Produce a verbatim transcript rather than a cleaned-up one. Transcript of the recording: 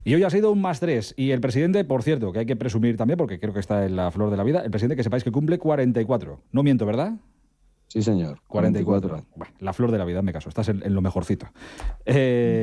Y hoy ha sido un más tres. Y el presidente, por cierto, que hay que presumir también, porque creo que está en la flor de la vida, el presidente, que sepáis que cumple cuarenta y cuatro. No miento, ¿verdad? Sí, señor. cuarenta y cuatro. Bueno, la flor de la vida, me caso. Estás en, en lo mejorcito. Eh...